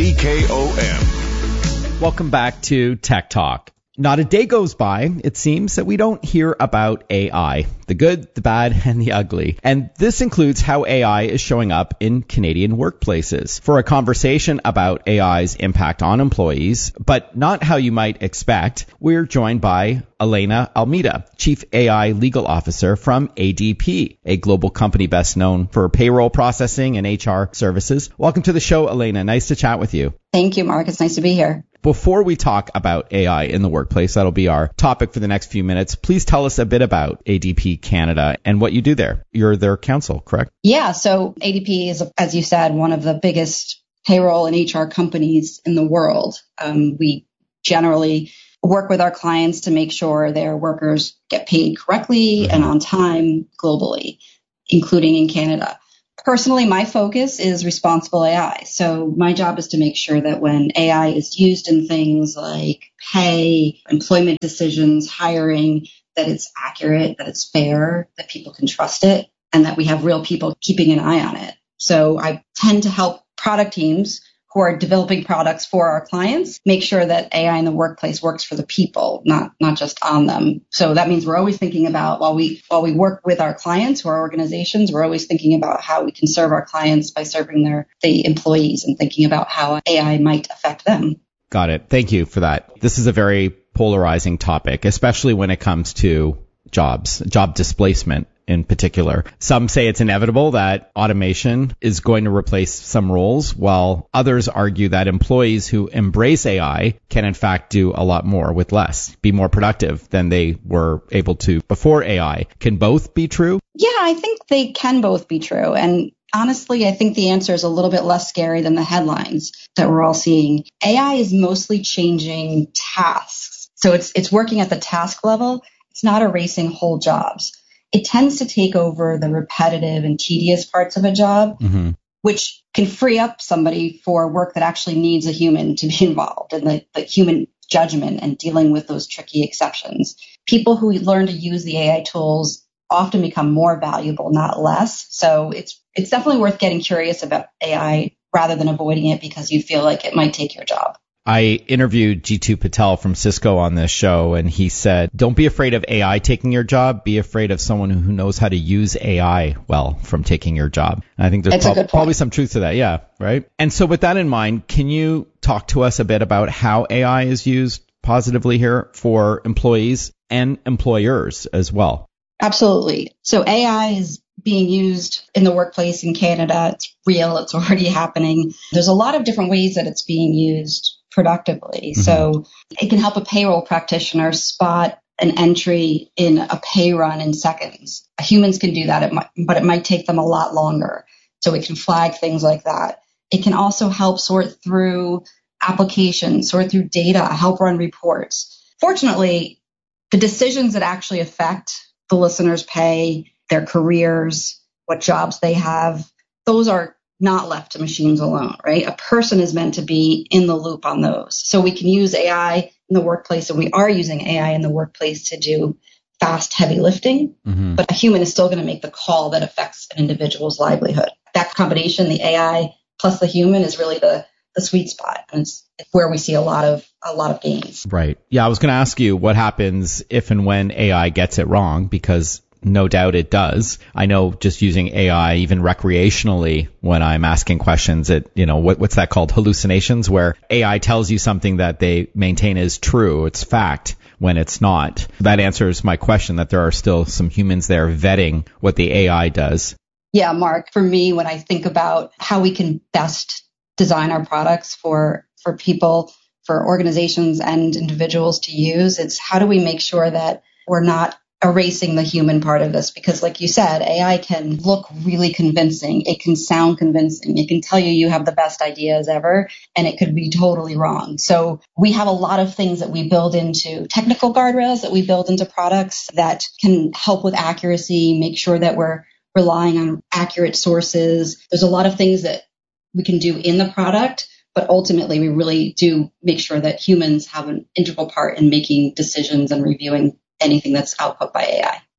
CKOM. Welcome back to Tech Talk. Not a day goes by, it seems, that we don't hear about AI, the good, the bad, and the ugly. And this includes how AI is showing up in Canadian workplaces. For a conversation about AI's impact on employees, but not how you might expect, we're joined by Elena Almeida, Chief AI Legal Officer from ADP, a global company best known for payroll processing and HR services. Welcome to the show, Elena. Nice to chat with you. Thank you, Mark. It's nice to be here. Before we talk about AI in the workplace, that'll be our topic for the next few minutes. Please tell us a bit about ADP Canada and what you do there. You're their counsel, correct? Yeah. So ADP is, as you said, one of the biggest payroll and HR companies in the world. We generally work with our clients to make sure their workers get paid correctly and on time globally, including in Canada. Personally, my focus is responsible AI. So my job is to make sure that when AI is used in things like pay, employment decisions, hiring, that it's accurate, that it's fair, that people can trust it, and that we have real people keeping an eye on it. So I tend to help product teams who are developing products for our clients make sure that AI in the workplace works for the people, not just on them. So that means we're always thinking about, while we work with our clients or our organizations, we're always thinking about how we can serve our clients by serving the employees and thinking about how AI might affect them. Got it. Thank you for that. This is a very polarizing topic, especially when it comes to job displacement in particular. Some say it's inevitable that automation is going to replace some roles, while others argue that employees who embrace AI can in fact do a lot more with less, be more productive than they were able to before AI. Can both be true? Yeah, I think they can both be true. And honestly, I think the answer is a little bit less scary than the headlines that we're all seeing. AI is mostly changing tasks. So it's working at the task level. It's not erasing whole jobs. It tends to take over the repetitive and tedious parts of a job, which can free up somebody for work that actually needs a human to be involved in the human judgment and dealing with those tricky exceptions. People who learn to use the AI tools often become more valuable, not less. So it's definitely worth getting curious about AI rather than avoiding it because you feel like it might take your job. I interviewed Jeetu Patel from Cisco on this show, and he said, don't be afraid of AI taking your job. Be afraid of someone who knows how to use AI well from taking your job. And I think there's probably some truth to that. Yeah, right? And so with that in mind, can you talk to us a bit about how AI is used positively here for employees and employers as well? Absolutely. So AI is being used in the workplace in Canada. It's real. It's already happening. There's a lot of different ways that it's being used productively. So it can help a payroll practitioner spot an entry in a pay run in seconds. Humans can do that, but it might take them a lot longer. So it can flag things like that. It can also help sort through applications, sort through data, help run reports. Fortunately, the decisions that actually affect the listener's pay, their careers, what jobs they have, those are not left to machines alone, right? A person is meant to be in the loop on those. So we can use AI in the workplace, and we are using AI in the workplace to do fast, heavy lifting, but a human is still going to make the call that affects an individual's livelihood. That combination, the AI plus the human, is really the sweet spot, and it's where we see a lot of gains. Right. Yeah, I was going to ask you what happens if and when AI gets it wrong, because no doubt it does. I know just using AI, even recreationally, when I'm asking questions, what's that called? Hallucinations, where AI tells you something that they maintain is true. It's fact when it's not. That answers my question that there are still some humans there vetting what the AI does. Yeah, Mark, for me, when I think about how we can best design our products for people, for organizations and individuals to use, it's how do we make sure that we're not erasing the human part of this? Because like you said, AI can look really convincing. It can sound convincing. It can tell you have the best ideas ever, and it could be totally wrong. So we have a lot of things that we build into technical guardrails, that we build into products that can help with accuracy, make sure that we're relying on accurate sources. There's a lot of things that we can do in the product, but ultimately we really do make sure that humans have an integral part in making decisions and reviewing anything that's output by AI.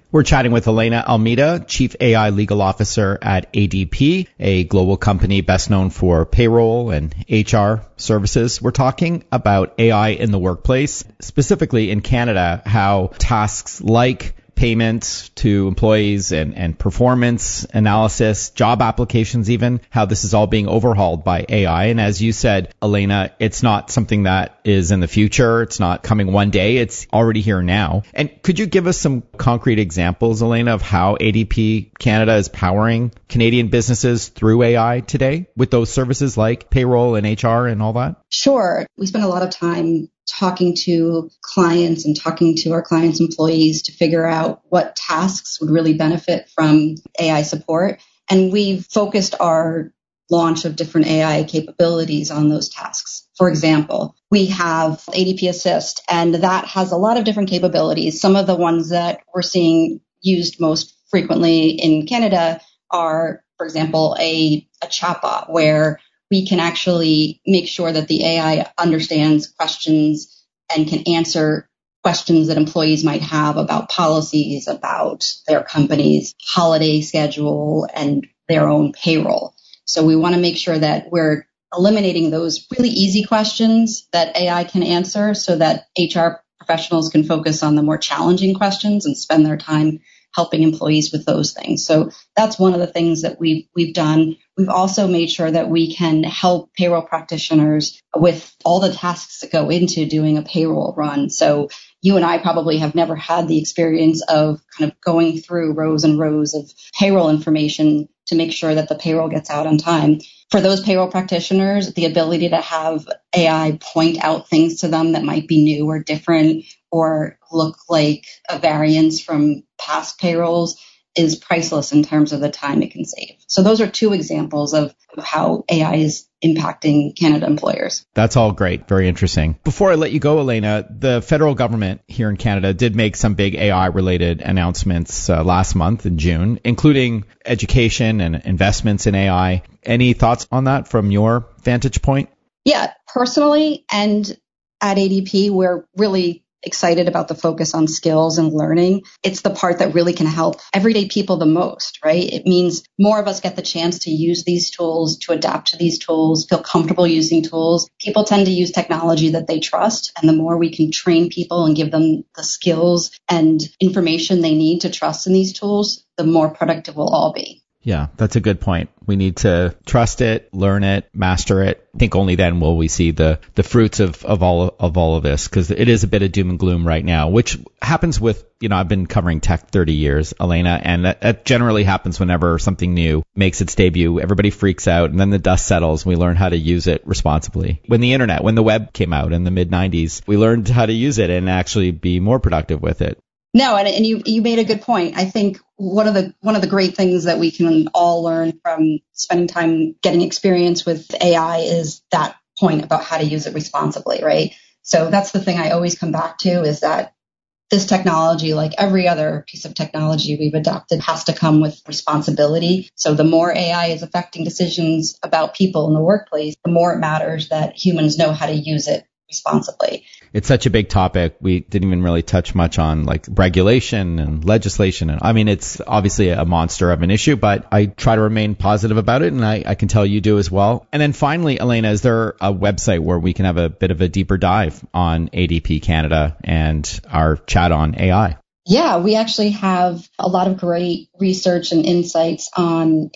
We're chatting with Elena Almeida, Chief AI Legal Officer at ADP, a global company best known for payroll and HR services. We're talking about AI in the workplace, specifically in Canada, how tasks like payments to employees and performance analysis, job applications even, how this is all being overhauled by AI. And as you said, Elena, it's not something that is in the future. It's not coming one day. It's already here now. And could you give us some concrete examples, Elena, of how ADP Canada is powering Canadian businesses through AI today with those services like payroll and HR and all that? Sure. We spend a lot of time talking to clients and talking to our clients' employees to figure out what tasks would really benefit from AI support. And we've focused our launch of different AI capabilities on those tasks. For example, we have ADP Assist, and that has a lot of different capabilities. Some of the ones that we're seeing used most frequently in Canada are, for example, a chatbot where we can actually make sure that the AI understands questions and can answer questions that employees might have about policies, about their company's holiday schedule, and their own payroll. So we want to make sure that we're eliminating those really easy questions that AI can answer so that HR professionals can focus on the more challenging questions and spend their time helping employees with those things. So that's one of the things that we've done. We've also made sure that we can help payroll practitioners with all the tasks that go into doing a payroll run. So you and I probably have never had the experience of kind of going through rows and rows of payroll information to make sure that the payroll gets out on time. For those payroll practitioners, the ability to have AI point out things to them that might be new or different or look like a variance from past payrolls is priceless in terms of the time it can save. So those are two examples of how AI is impacting Canada employers. That's all great. Very interesting. Before I let you go, Elena, the federal government here in Canada did make some big AI-related announcements last month in June, including education and investments in AI. Any thoughts on that from your vantage point? Yeah, personally and at ADP, we're really excited about the focus on skills and learning. It's the part that really can help everyday people the most, right? It means more of us get the chance to use these tools, to adapt to these tools, feel comfortable using tools. People tend to use technology that they trust, and the more we can train people and give them the skills and information they need to trust in these tools, the more productive we'll all be. Yeah, that's a good point. We need to trust it, learn it, master it. I think only then will we see the fruits of all of this, because it is a bit of doom and gloom right now, which happens with, I've been covering tech 30 years, Elena, and that generally happens whenever something new makes its debut. Everybody freaks out, and then the dust settles, and we learn how to use it responsibly. When the web came out in the mid-90s, we learned how to use it and actually be more productive with it. No, and you made a good point. I think one of the great things that we can all learn from spending time getting experience with AI is that point about how to use it responsibly, right? So that's the thing I always come back to, is that this technology, like every other piece of technology we've adopted, has to come with responsibility. So the more AI is affecting decisions about people in the workplace, the more it matters that humans know how to use it responsibly. It's such a big topic. We didn't even really touch much on like regulation and legislation. And I mean, it's obviously a monster of an issue, but I try to remain positive about it, and I can tell you do as well. And then finally, Elena, is there a website where we can have a bit of a deeper dive on ADP Canada and our chat on AI? Yeah, we actually have a lot of great research and insights on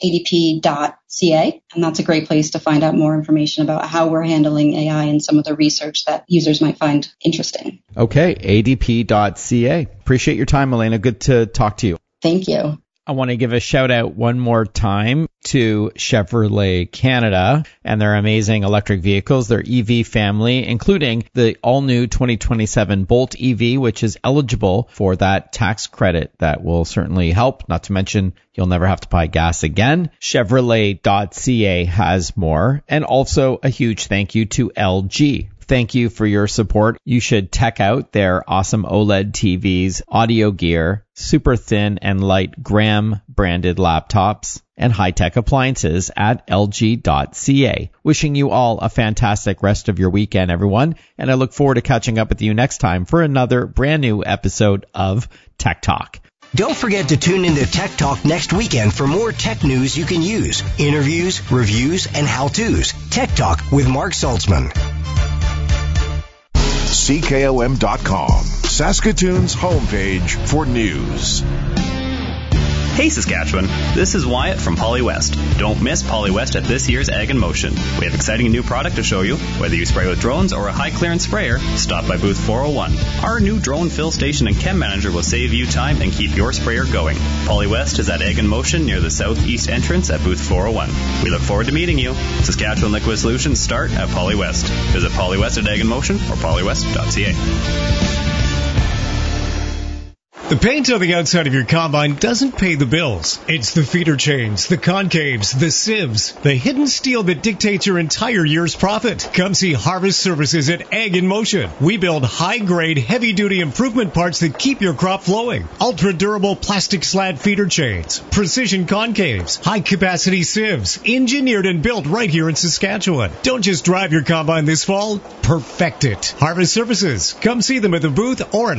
adp.ca, and that's a great place to find out more information about how we're handling AI and some of the research that users might find interesting. Okay, adp.ca. Appreciate your time, Elena. Good to talk to you. Thank you. I want to give a shout out one more time to Chevrolet Canada and their amazing electric vehicles, their EV family, including the all-new 2027 Bolt EV, which is eligible for that tax credit that will certainly help, not to mention you'll never have to buy gas again. Chevrolet.ca has more, and also a huge thank you to LG. Thank you for your support. You should check out their awesome OLED TVs, audio gear, super thin and light Graham branded laptops, and high-tech appliances at lg.ca. Wishing you all a fantastic rest of your weekend, everyone, and I look forward to catching up with you next time for another brand new episode of Tech Talk. Don't forget to tune into Tech Talk next weekend for more tech news you can use, interviews, reviews, and how-tos. Tech Talk with Mark Saltzman. CKOM.com, Saskatoon's homepage for news. Hey Saskatchewan, this is Wyatt from PolyWest. Don't miss PolyWest at this year's Ag in Motion. We have exciting new product to show you. Whether you spray with drones or a high clearance sprayer, stop by booth 401. Our new drone fill station and chem manager will save you time and keep your sprayer going. PolyWest is at Ag in Motion near the southeast entrance at booth 401. We look forward to meeting you. Saskatchewan Liquid Solutions start at PolyWest. Visit PolyWest at Ag in Motion or polywest.ca. The paint on the outside of your combine doesn't pay the bills. It's the feeder chains, the concaves, the sieves, the hidden steel that dictates your entire year's profit. Come see Harvest Services at Ag in Motion. We build high-grade, heavy-duty improvement parts that keep your crop flowing. Ultra-durable plastic slat feeder chains, precision concaves, high-capacity sieves, engineered and built right here in Saskatchewan. Don't just drive your combine this fall, perfect it. Harvest Services. Come see them at the booth or at